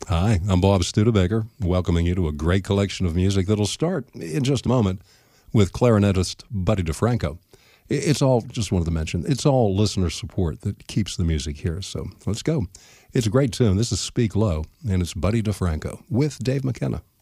Hi, I'm Bob Studebaker, welcoming you to a great collection of music that'll start in just a moment with clarinetist Buddy DeFranco. It's all, just wanted to mention, it's all listener support that keeps the music here. So let's go. It's a great tune. This is Speak Low, and it's Buddy DeFranco with Dave McKenna.